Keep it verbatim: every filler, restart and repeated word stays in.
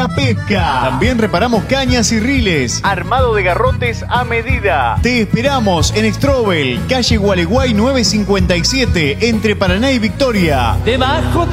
La Pesca. También reparamos cañas y riles. Armado de garrotes a medida. Te esperamos en Strobel, calle Gualeguay nueve cincuenta y siete, entre Paraná y Victoria. Debajo de